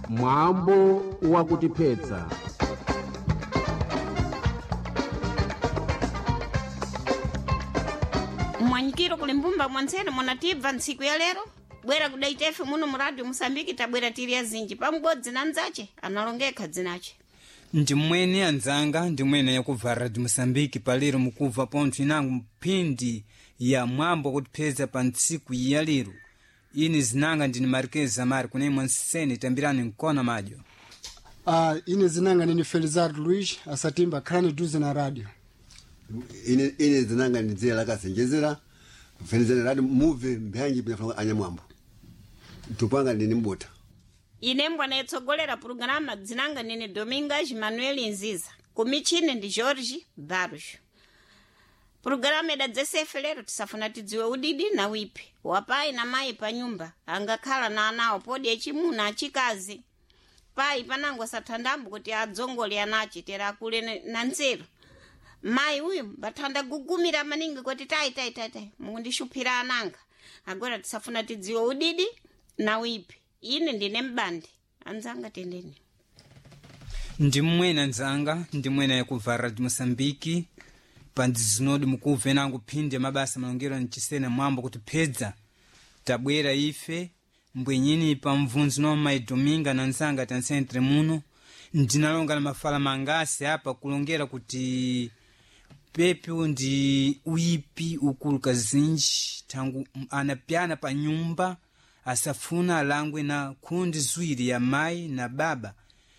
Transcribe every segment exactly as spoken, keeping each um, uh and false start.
mwambo wa kutiphetsa. Mwanyikiro kuli mbumba mwansene mwanatibva ntsiku ya lero bwera kudaitefe muno mu radio Mosambiki tabwera tiri ya zinji pamubodzi na nzache analongeka dzinache ndi mwene anzanga ndi mwene yakubva radio Mosambiki palero mukuva pontho inangu mphindi ya mwambo kutiphetsa pa ntsiku ya lero. Ini zinanga ndini Marquez Amari kune mwansene tambirani nkona madyo. Ah, uh, ine zinanga nini Felizardo Luis asatimba krani duze na radio. Ine ine zinanga ni dzela kasenjezera Felizardo radio move mbangi binafanga anyamwambo. Tupanga ndini mbota. Ine mbwana yetsogolera programa zinanga nini Domingas Manuel Nziza kumichine ndi Jorge Barros. Programa da dzesefe lero tisafuna tidziwe udidi na wipi wapai na mai pa nyumba angakhala na anawo podi echimuna achikazi pai panangwa sathandambo kuti adzongole anachi tera kule na nzero mai uyu bathanda gugumira maningi kuti tai tai tai tai mungundishuphira ananga agora tisafuna tidziwe udidi na wipi. Ine ndine mbandi anzanga tendeni ndi mwena nzanga ndi mwena yakubva radio Mosambiki pandizinodi mukuve nangu phinde mabasa malongero nchisena mwambo kutiphetsa tabwera ife mbwenyini pa mvunzi no mai Dominga na nzanga tansentre muno ndinalonga na mafala mangasi hapa kulongera kuti pepe ndi uipi ukuluka zinji tangu anapyana pa nyumba asafuna alangwe na kundi zwiri ya mai na baba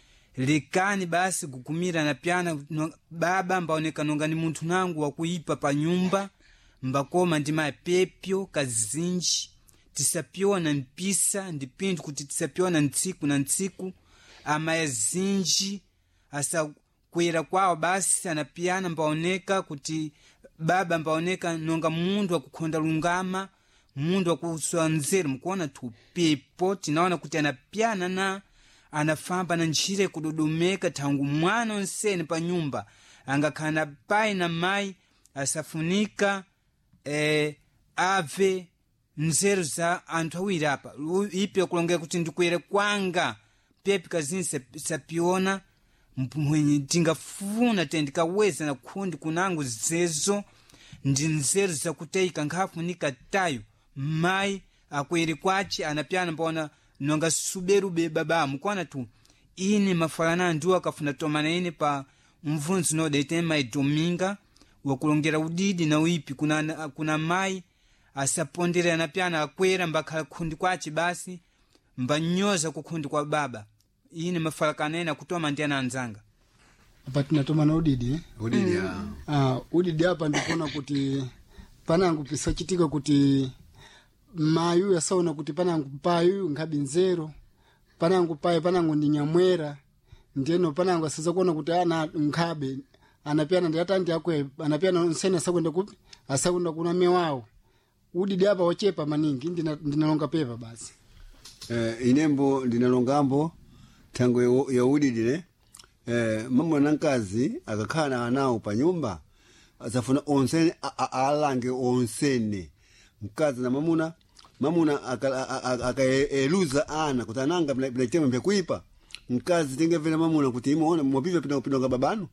lekani basi kukumira na pyana no, baba mbaoneka nonga ni muntu nangu wa kuipa pa nyumba mbakoma ndi mapepyo kazinji tisapiona mpisa ndipindu kuti tisapiona ntsiku na ntsiku ama ya zinji asa kwera kwao basi anapiana mbaoneka kuti baba mbaoneka nonga mundu wa kukonda lungama mundu wa kuswa nzeru mkuona tu pepo tinaona kuti anapiana na anafamba na njire kududumeka tangu mwana onsene pa nyumba angakana pai na mai asafunika eh, ave nzeru za anthu awiri apa ipe kulongera kuti ndikwere kwanga pepe kazinse sapiona mwenye tingafuna tendikaweza na kundi kunangu zezo ndi nzeru za kuteika nkhafu nikatayo mai akwere kwachi anapyana mbona nonga suberu be baba mukwana tu ine mafalana ndu akafuna tomana ine pa mvunzi no dete mai Dominga wakulongera udidi na wipi kuna kuna mai asapondera anapyana akwera mbakhala kundi kwachi basi mbanyoza kukundi kwa baba ine mafalakana ina kutoma ndiana anzanga apa tinatoma na udidi eh? Udidi ya ah udidi hapa ndikuona kuti panangu pisa chitika kuti mayu yasaona kuti panangu payu ngabi nzero panangu paye panangu ndi nyamwera ndeno panangu asaza kuona kuti ana nkhabe anapiana ndi atandi akwe anapiana nsene sakwenda kupi asakwenda kuna mewawo udidi hapa wachepa maningi ndina ndinalonga pepa basi. eh inembo ndinalongambo tango ya udidi ne eh mama nankazi akakhala anawo pa nyumba asafuna onsene alange onsene mkazi na mamuna mamuna akaeluza ana kutananga bila chema mpya kuipa mkazi tingevela mamuna kuti imuona mwapiva pina pinonga babanu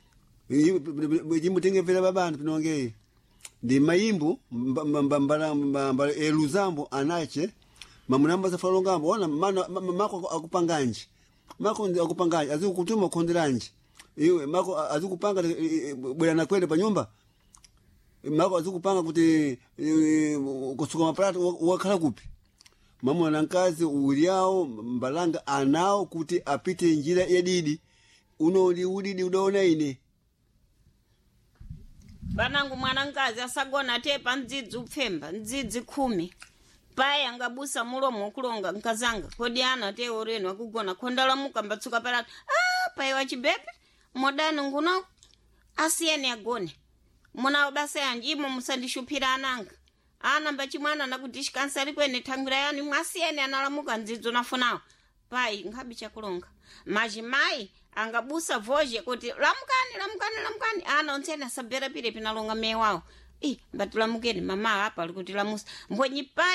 jimbo tingevela babanu pinonge ndi mayimbu mbambala mbambala eluzambo anache mamuna mbaza falongambo ona mako akupanganji mako akupanganji azikutuma kondiranji iwe mako azikupanga bwela na kwenda pa nyumba mako azikupanga kuti kusuka maprato wakhala kupi mama na nkazi uliao mbalanga anao kuti apite njira yedidi uno li udidi udaona ine banangu mwana nkazi asagona tepa ndzidzi upfemba ndzidzi khumi paya ngabusa mulomo kulonga nkazanga kodi ana te oreno akugona khondala mukambatsuka parati ah paya wachibebe modani nguno asiyene agone muna basa yanjimo musandishuphira ananga ana mbachimwana nakutishikansari kwene thangira yani mwasiyene analamuka ndzidzo nafunawo pai ngabi chakulonga majimai angabusa voje kuti lamukani lamukani lamukani ana onsena sabera pire pinalonga mewawo eh mbatula mukeni mama hapa alikuti lamusa mbonyi pai